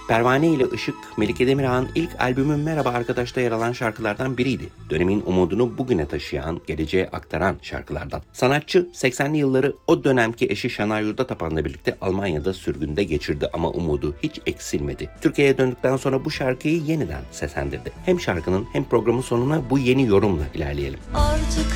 Pervane ile Işık, Melike Demirağ'ın ilk albümü Merhaba Arkadaş'ta yer alan şarkılardan biriydi. Dönemin umudunu bugüne taşıyan, geleceğe aktaran şarkılardan. Sanatçı 80'li yılları o dönemki eşi Şanay Yurdatepan'la birlikte Almanya'da sürgünde geçirdi ama umudu hiç eksilmedi. Türkiye'ye döndükten sonra bu şarkıyı yeniden seslendirdi. Hem şarkının hem programın sonuna bu yeni yorumla ilerleyelim. Artık